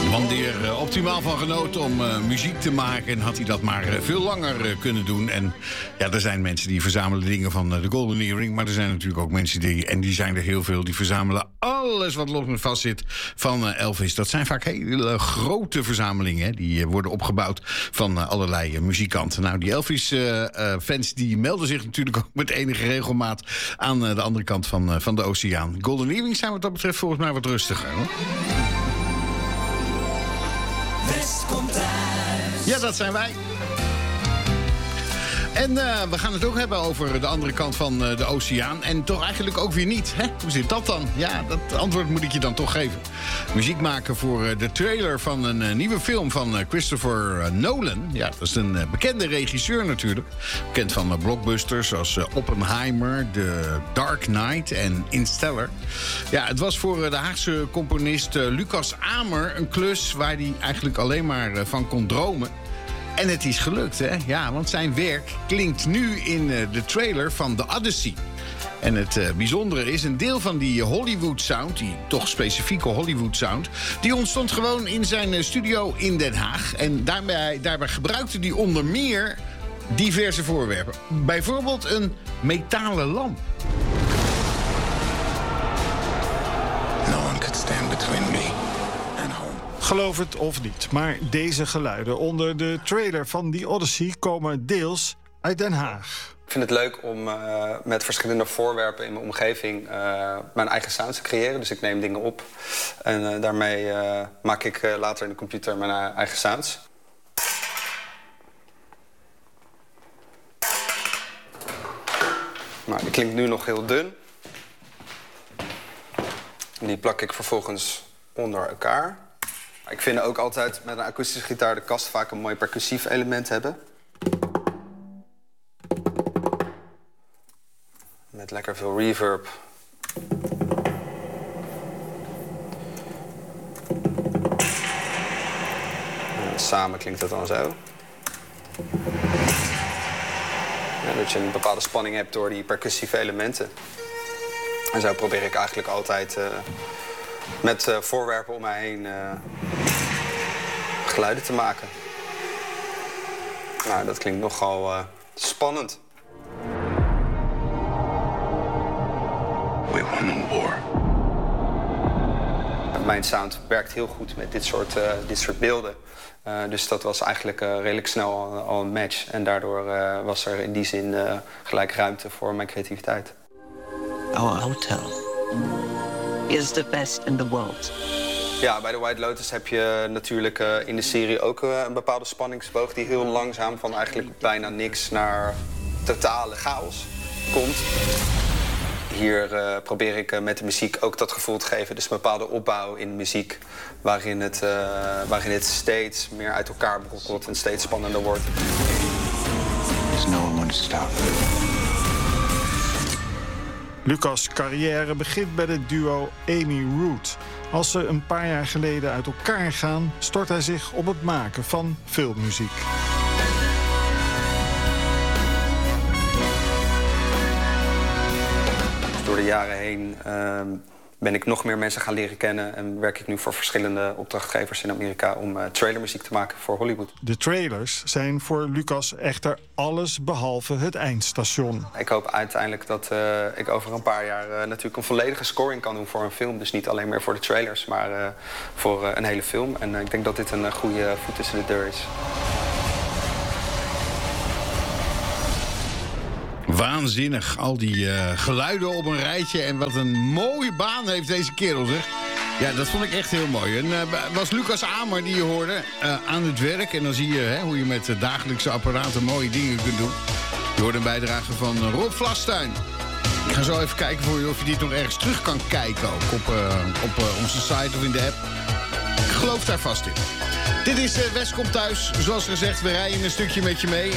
Man die er optimaal van genoot om muziek te maken. En had hij dat maar veel langer kunnen doen. En ja, er zijn mensen die verzamelen dingen van de Golden Earring. Maar er zijn natuurlijk ook mensen die zijn er heel veel, die verzamelen alles wat los en vast zit van Elvis. Dat zijn vaak hele grote verzamelingen. Hè, die worden opgebouwd van allerlei muzikanten. Nou, die Elvis-fans die melden zich natuurlijk ook met enige regelmaat aan de andere kant van de oceaan. Golden Earring zijn wat dat betreft volgens mij wat rustiger, hoor. West komt thuis. Ja, dat zijn wij. En we gaan het ook hebben over de andere kant van de oceaan. En toch eigenlijk ook weer niet. Hè? Hoe zit dat dan? Ja, dat antwoord moet ik je dan toch geven. Muziek maken voor de trailer van een nieuwe film van Christopher Nolan. Ja, dat is een bekende regisseur natuurlijk. Bekend van blockbusters zoals Oppenheimer, The Dark Knight en Interstellar. Ja, het was voor de Haagse componist Lucas Amer een klus waar hij eigenlijk alleen maar van kon dromen. En het is gelukt, hè? Ja, want zijn werk klinkt nu in de trailer van The Odyssey. En het bijzondere is, een deel van die Hollywood-sound, die toch specifieke Hollywood-sound, die ontstond gewoon in zijn studio in Den Haag. En daarbij gebruikte hij onder meer diverse voorwerpen. Bijvoorbeeld een metalen lamp. No one could stand between me and home. Geloof het of niet, maar deze geluiden onder de trailer van The Odyssey komen deels uit Den Haag. Ik vind het leuk om met verschillende voorwerpen in mijn omgeving mijn eigen sounds te creëren. Dus ik neem dingen op en daarmee maak ik later in de computer mijn eigen sounds. Nou, die klinkt nu nog heel dun. Die plak ik vervolgens onder elkaar. Ik vind ook altijd met een akoestische gitaar de kast vaak een mooi percussief element hebben. Met lekker veel reverb. En samen klinkt het dan zo. Ja, dat je een bepaalde spanning hebt door die percussieve elementen. En zo probeer ik eigenlijk altijd met voorwerpen om mij heen geluiden te maken. Nou, dat klinkt nogal spannend. We won the war. Mijn sound werkt heel goed met dit soort beelden. Dus dat was eigenlijk redelijk snel al een match. En daardoor was er in die zin gelijk ruimte voor mijn creativiteit. Our hotel is the best in the world. Ja, bij de White Lotus heb je natuurlijk in de serie ook een bepaalde spanningsboog die heel langzaam van eigenlijk bijna niks naar totale chaos komt. Hier probeer ik met de muziek ook dat gevoel te geven. Dus een bepaalde opbouw in de muziek waarin het steeds meer uit elkaar brokkelt en steeds spannender wordt. There's no one to stop. Lucas' carrière begint bij het duo Amy Root. Als ze een paar jaar geleden uit elkaar gaan, stort hij zich op het maken van filmmuziek. Door de jaren heen ben ik nog meer mensen gaan leren kennen en werk ik nu voor verschillende opdrachtgevers in Amerika om trailermuziek te maken voor Hollywood. De trailers zijn voor Lucas echter alles behalve het eindstation. Ik hoop uiteindelijk dat ik over een paar jaar natuurlijk een volledige scoring kan doen voor een film. Dus niet alleen meer voor de trailers, maar voor een hele film. En ik denk dat dit een goede voet tussen de deur is. Waanzinnig, al die geluiden op een rijtje. En wat een mooie baan heeft deze kerel, zeg. Ja, dat vond ik echt heel mooi. En was Lucas Amer die je hoorde aan het werk. En dan zie je hoe je met dagelijkse apparaten mooie dingen kunt doen. Je hoorde een bijdrage van Rob Vlastuin. Ik ga zo even kijken voor je of je dit nog ergens terug kan kijken. Ook op onze site of in de app. Ik geloof daar vast in. Dit is West komt thuis. Zoals gezegd, we rijden een stukje met je mee.